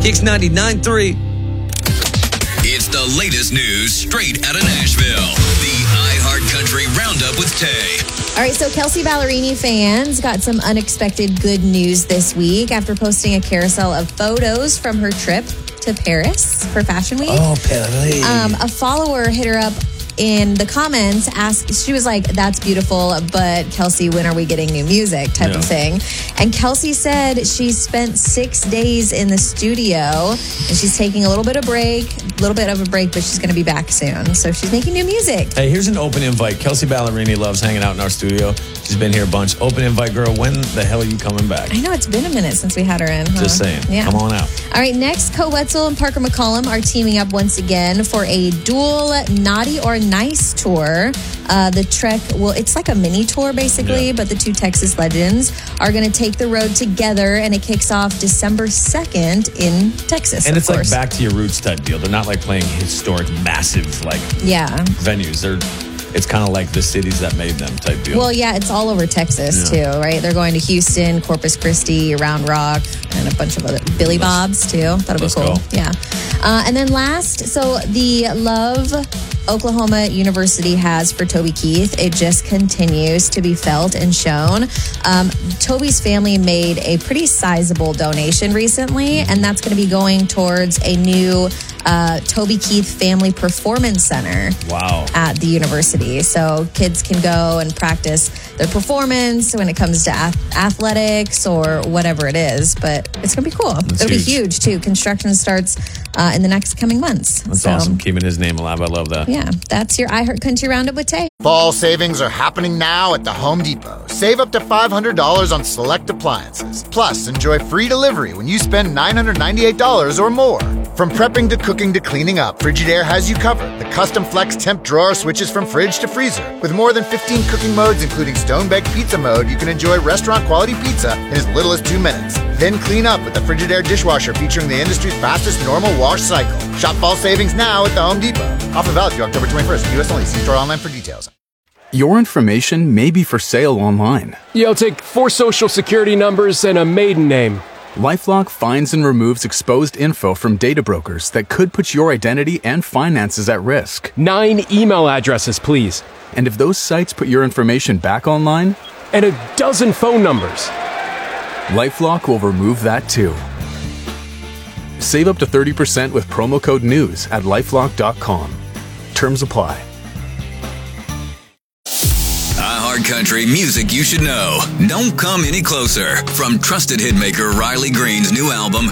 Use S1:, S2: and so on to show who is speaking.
S1: Kicks 99.3.
S2: It's the latest news straight out of Nashville. The iHeart Country Roundup with Tay.
S3: All right, so Kelsea Ballerini fans got some unexpected good news this week after posting a carousel of photos from her trip to Paris for Fashion Week.
S1: Oh, Paris.
S3: A follower hit her up in the comments, she was like, "That's beautiful, but Kelsea, when are we getting new music?" type of thing. And Kelsea said she spent 6 days in the studio and she's taking a little bit of a break, but she's going to be back soon. So she's making new music.
S1: Hey, here's an open invite. Kelsea Ballerini loves hanging out in our studio. She's been here a bunch. Open invite, girl. When the hell are you coming back?
S3: I know, it's been a minute since we had her in. Huh?
S1: Just saying.
S3: Yeah.
S1: Come on out.
S3: All right, next, Co Wetzel and Parker McCollum are teaming up once again for a dual Naughty or Nice tour. The Trek, it's like a mini tour basically, but the two Texas legends are going to take the road together, and it kicks off December 2nd in Texas.
S1: And it's like back to your roots type deal. They're not like playing historic, massive venues. It's kind of like the cities that made them type deal.
S3: Well, yeah, it's all over Texas too, right? They're going to Houston, Corpus Christi, Round Rock, and a bunch of other Billy Bob's too. That'll be cool. Go. Yeah. And then last, so the Love Oklahoma University has for Toby Keith, it just continues to be felt and shown. Toby's family made a pretty sizable donation recently, and that's going to be going towards a new Toby Keith Family Performance Center at the university. So kids can go and practice their performance when it comes to athletics or whatever it is. But it's going to be cool. It'll be huge, too. Construction starts in the next coming months.
S1: That's awesome. Keeping his name alive. I love that.
S3: Yeah, that's your iHeart Country Roundup with Tay.
S4: Fall savings are happening now at the Home Depot. Save up to $500 on select appliances. Plus, enjoy free delivery when you spend $998 or more. From prepping to cooking to cleaning up, Frigidaire has you covered. The custom flex temp drawer switches from fridge to freezer. With more than 15 cooking modes, including stone-baked pizza mode, you can enjoy restaurant-quality pizza in as little as 2 minutes. Then clean up with the Frigidaire dishwasher featuring the industry's fastest normal wash cycle. Shop fall savings now at the Home Depot. Offer valid through October 21st. U.S. only. See store online for details.
S5: Your information may be for sale online.
S6: Yeah, I'll take 4 social security numbers and a maiden name.
S5: LifeLock finds and removes exposed info from data brokers that could put your identity and finances at risk.
S6: 9 email addresses, please.
S5: And if those sites put your information back online?
S6: And a dozen phone numbers.
S5: LifeLock will remove that too. Save up to 30% with promo code NEWS at LifeLock.com. Terms apply.
S2: iHeart Country music you should know. Don't come any closer. From trusted hitmaker Riley Green's new album,